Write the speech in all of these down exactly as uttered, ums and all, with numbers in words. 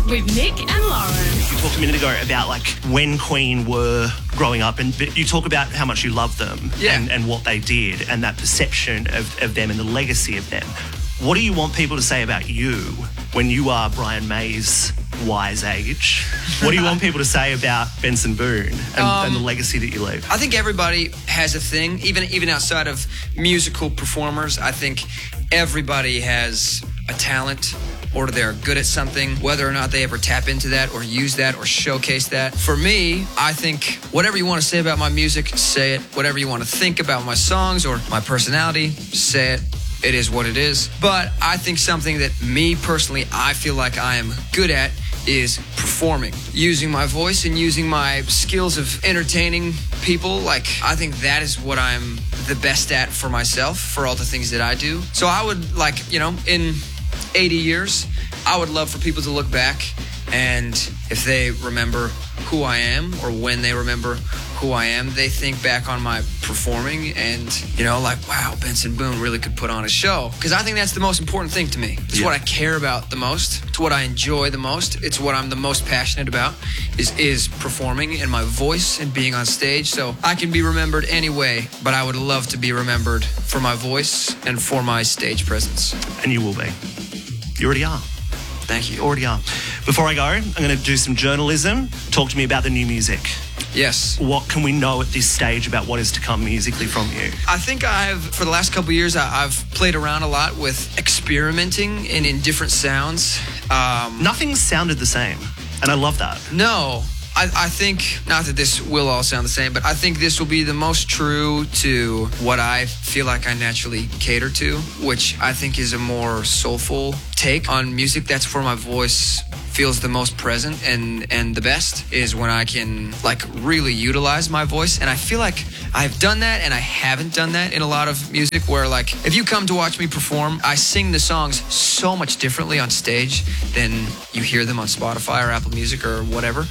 with Nick and Lauren. You talked a minute ago about like when Queen were growing up, and you talk about how much you love them yeah. and, and what they did and that perception of, of them and the legacy of them. What do you want people to say about you when you are Brian May's wise age? What do you want people to say about Benson Boone and, um, and the legacy that you leave? I think everybody has a thing, even even outside of musical performers. I think everybody has a talent, or they're good at something, whether or not they ever tap into that or use that or showcase that. For me, I think whatever you want to say about my music, say it. Whatever you want to think about my songs or my personality, say it. It is what it is. But I think something that me personally, I feel like I am good at is performing, using my voice and using my skills of entertaining people. Like, I think that is what I'm the best at for myself, for all the things that I do. So I would like, you know, in eighty years, I would love for people to look back, and if they remember who I am, or when they remember who I am, they think back on my performing and, you know, like, wow, Benson Boone really could put on a show. Because I think that's the most important thing to me. It's yeah. what I care about the most. It's what I enjoy the most. It's what I'm the most passionate about, is, is performing and my voice and being on stage. So I can be remembered anyway, but I would love to be remembered for my voice and for my stage presence. And you will be. You already are. Thank you. You already are. Before I go, I'm going to do some journalism. Talk to me about the new music. Yes. What can we know at this stage about what is to come musically from you? I think I've, for the last couple of years, I've played around a lot with experimenting and in different sounds. Um, Nothing sounded the same, and I love that. No. I, I think, not that this will all sound the same, but I think this will be the most true to what I feel like I naturally cater to, which I think is a more soulful take on music. That's where my voice feels the most present and, and the best is when I can like really utilize my voice. And I feel like I've done that and I haven't done that in a lot of music, where like if you come to watch me perform, I sing the songs so much differently on stage than you hear them on Spotify or Apple Music or whatever.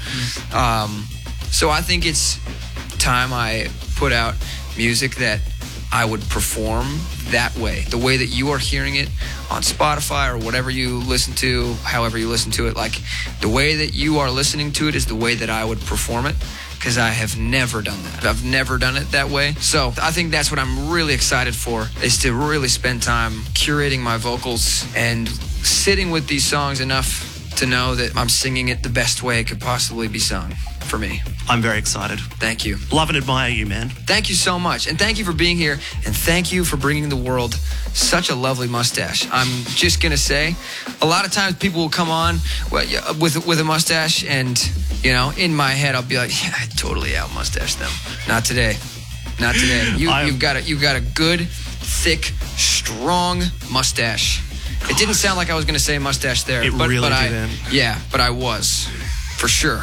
Um, so I think it's time I put out music that I would perform that way, the way that you are hearing it on Spotify or whatever you listen to, however you listen to it. Like, the way that you are listening to it is the way that I would perform it, because I have never done that. I've never done it that way. So I think that's what I'm really excited for, is to really spend time curating my vocals and sitting with these songs enough to know that I'm singing it the best way it could possibly be sung for me. I'm very excited. Thank you. Love and admire you, man. Thank you so much. And thank you for being here. And thank you for bringing the world such a lovely mustache. I'm just going to say, a lot of times people will come on with, with a mustache, and, you know, in my head, I'll be like, yeah, I totally out mustache them. Not today. Not today. You, you've got a, you've got a good, thick, strong mustache. It didn't sound like I was going to say mustache there. It but, really but didn't. I, yeah, but I was. For sure.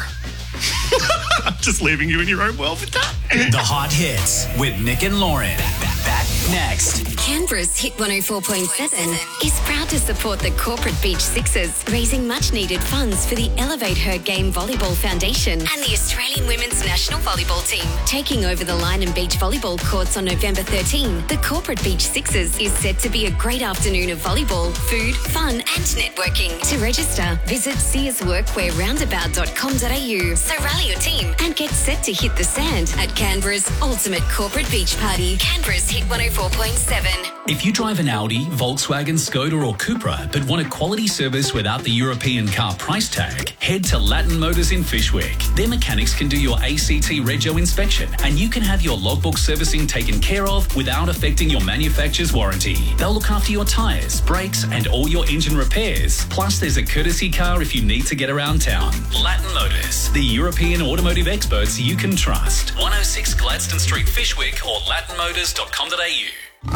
I'm just leaving you in your own world with that. The Hot Hits with Nick and Lauren. Back, back next. Canberra's Hit one oh four point seven is proud to support the Corporate Beach Sixers, raising much-needed funds for the Elevate Her Game Volleyball Foundation and the Australian Women's National Volleyball Team. Taking over the Line and Beach volleyball courts on November thirteenth, the Corporate Beach Sixers is set to be a great afternoon of volleyball, food, fun and networking. To register, visit sears workwear roundabout dot com dot a u. So rally your team and get set to hit the sand at Canberra's ultimate corporate beach party. Canberra's Hit one oh four point seven. If you drive an Audi, Volkswagen, Skoda or Cupra but want a quality service without the European car price tag, head to Latin Motors in Fishwick. Their mechanics can do your A C T Rego inspection, and you can have your logbook servicing taken care of without affecting your manufacturer's warranty. They'll look after your tyres, brakes and all your engine repairs. Plus there's a courtesy car if you need to get around town. Latin Motors, the European automotive experts you can trust. one oh six Gladstone Street, Fishwick, or latin motors dot com dot a u.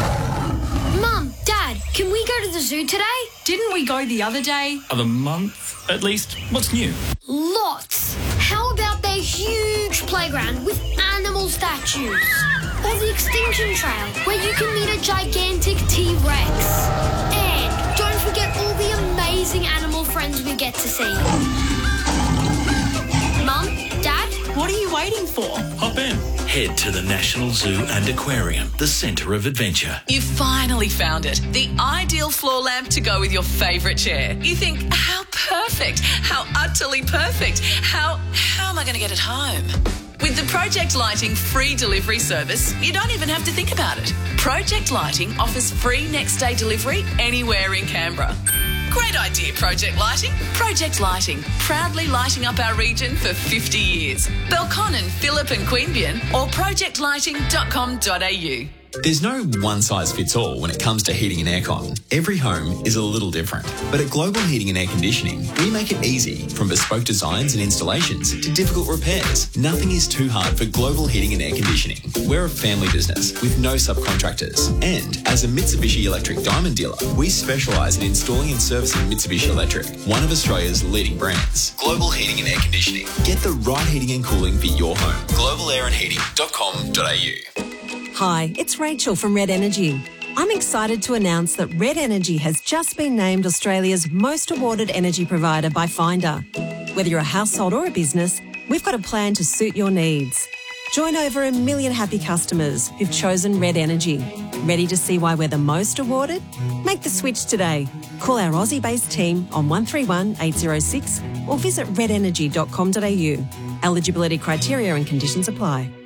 Mum, Dad, can we go to the zoo today? Didn't we go the other day? Of a month, at least. What's new? Lots. How about their huge playground with animal statues? Or the Extinction Trail, where you can meet a gigantic T-Rex. And don't forget all the amazing animal friends we get to see. Mum, Dad, What are you waiting for? Hop in. Head to the National Zoo and Aquarium, the centre of adventure. You finally found it. The ideal floor lamp to go with your favourite chair. You think, how perfect, how utterly perfect, how, how am I going to get it home? With the Project Lighting free delivery service, you don't even have to think about it. Project Lighting offers free next day delivery anywhere in Canberra. Great idea, Project Lighting. Project Lighting, proudly lighting up our region for fifty years. Belconnen, Phillip and Queanbeyan or project lighting dot com dot a u. There's no one-size-fits-all when it comes to heating and aircon. Every home is a little different. But at Global Heating and Air Conditioning, we make it easy, from bespoke designs and installations to difficult repairs. Nothing is too hard for Global Heating and Air Conditioning. We're a family business with no subcontractors. And as a Mitsubishi Electric Diamond dealer, we specialise in installing and servicing Mitsubishi Electric, one of Australia's leading brands. Global Heating and Air Conditioning. Get the right heating and cooling for your home. global air and heating dot com dot a u. Hi, it's Rachel from Red Energy. I'm excited to announce that Red Energy has just been named Australia's most awarded energy provider by Finder. Whether you're a household or a business, we've got a plan to suit your needs. Join over a million happy customers who've chosen Red Energy. Ready to see why we're the most awarded? Make the switch today. Call our Aussie-based team on one three one, eight zero six or visit red energy dot com dot a u. Eligibility criteria and conditions apply.